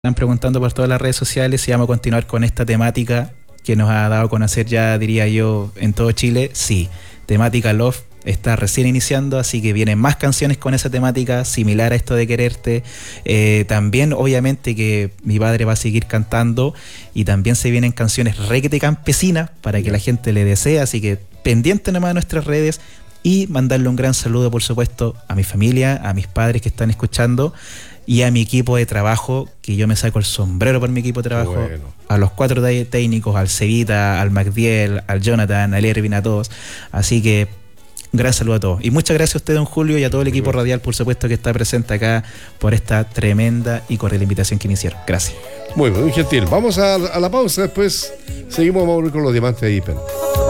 Están preguntando por todas las redes sociales si vamos a continuar con esta temática que nos ha dado a conocer ya, diría yo, en todo Chile. Sí, temática Love está recién iniciando, así que vienen más canciones con esa temática, similar a esto de Quererte. También, obviamente, que mi padre va a seguir cantando y también se vienen canciones requete campesinas para que la gente le desee, así que pendiente nomás de nuestras redes y mandarle un gran saludo, por supuesto, a mi familia, a mis padres que están escuchando y a mi equipo de trabajo, que yo me saco el sombrero por mi equipo de trabajo, bueno. A los 4 técnicos, al Cevita, al Magdiel, al Jonathan, al Erwin, a todos. Así que un gran saludo a todos. Y muchas gracias a usted, don Julio, y a todo el equipo radial, por supuesto, que está presente acá por esta tremenda y cordial invitación que iniciaron. Gracias. Muy gentil. Vamos a la pausa, después seguimos con los diamantes de Ipen.